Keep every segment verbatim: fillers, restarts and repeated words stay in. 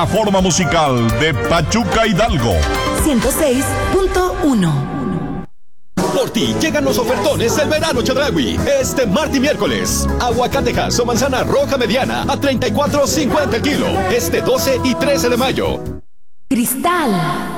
La forma musical de Pachuca Hidalgo. ciento seis punto uno. Por ti llegan los ofertones del verano Chedraui. Este martes y miércoles. Aguacatejas o manzana roja mediana a treinta y cuatro cincuenta el kilo. Este doce y trece de mayo. Cristal.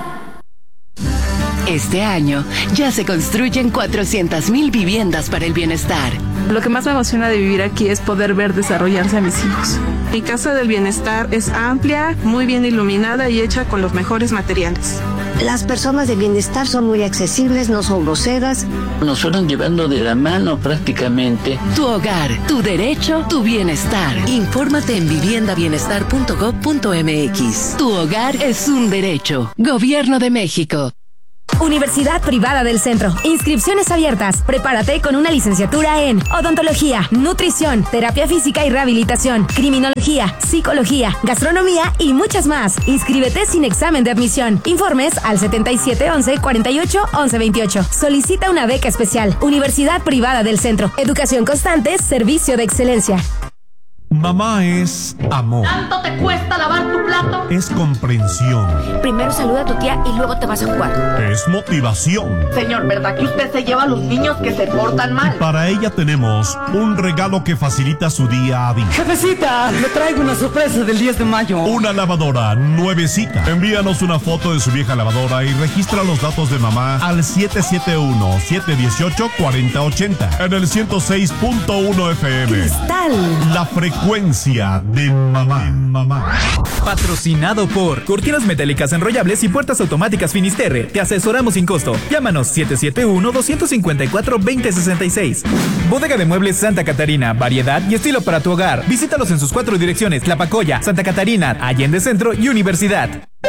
Este año ya se construyen cuatrocientas mil viviendas para el bienestar. Lo que más me emociona de vivir aquí es poder ver desarrollarse a mis hijos. Mi casa del bienestar es amplia, muy bien iluminada y hecha con los mejores materiales. Las personas de bienestar son muy accesibles, no son groseras. Nos fueron llevando de la mano prácticamente. Tu hogar, tu derecho, tu bienestar. Infórmate en vivienda bienestar punto gob punto eme equis. Tu hogar es un derecho. Gobierno de México. Universidad Privada del Centro. Inscripciones abiertas. Prepárate con una licenciatura en odontología, nutrición, terapia física y rehabilitación, criminología, psicología, gastronomía y muchas más. Inscríbete sin examen de admisión. Informes al setenta y siete once cuarenta y ocho once veintiocho. Solicita una beca especial. Universidad Privada del Centro. Educación constante, servicio de excelencia. Mamá es amor. ¿Tanto te cuesta lavar tu plato? Es comprensión. Primero saluda a tu tía y luego te vas a jugar. Es motivación. Señor, ¿verdad que usted se lleva a los niños que se portan mal? Para ella tenemos un regalo que facilita su día a día. Jefecita, le traigo una sorpresa del diez de mayo. Una lavadora nuevecita. Envíanos una foto de su vieja lavadora y registra los datos de mamá al siete siete uno, siete uno ocho, cuatro cero ocho cero en el ciento seis punto uno F M. Cristal. La frecuencia de mamá. mamá. Patrocinado por Cortinas Metálicas Enrollables y Puertas Automáticas Finisterre. Te asesoramos sin costo. Llámanos siete siete uno, dos cinco cuatro, dos cero seis seis. Bodega de Muebles Santa Catarina. Variedad y estilo para tu hogar. Visítalos en sus cuatro direcciones: Tlapacoya, Santa Catarina, Allende Centro y Universidad.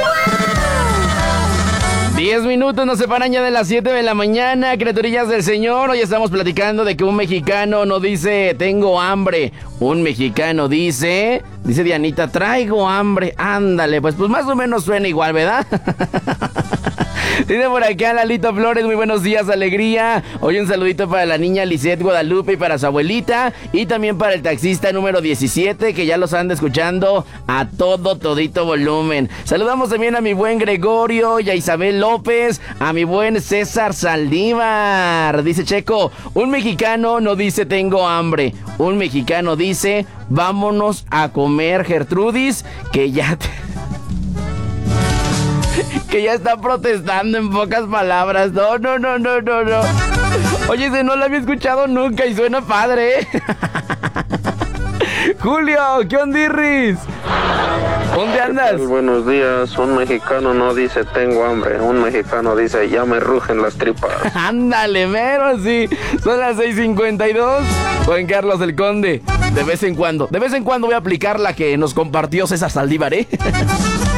Diez minutos nos separan ya de las siete de la mañana, criaturillas del Señor. Hoy estamos platicando de que un mexicano no dice tengo hambre. Un mexicano dice, dice Dianita, traigo hambre. Ándale, pues, pues más o menos suena igual, ¿verdad? Dice por acá Lalito Flores, muy buenos días, alegría. Hoy un saludito para la niña Lisette Guadalupe y para su abuelita. Y también para el taxista número diecisiete, que ya los anda escuchando a todo, todito volumen. Saludamos también a mi buen Gregorio y a Isabel López, a mi buen César Saldívar. Dice Checo, un mexicano no dice tengo hambre. Un mexicano dice vámonos a comer, Gertrudis, que ya te... que ya está protestando en pocas palabras. No, no, no, no, no, no. Oye, ese no lo había escuchado nunca y suena padre, ¿eh? Julio, ¿qué ondirris? ¿Dónde andas? Buenos días. Un mexicano no dice tengo hambre. Un mexicano dice ya me rugen las tripas. Ándale, mero, sí. Son las seis cincuenta y dos. Juan Carlos el Conde. De vez en cuando, de vez en cuando voy a aplicar la que nos compartió César Saldívar, ¿eh?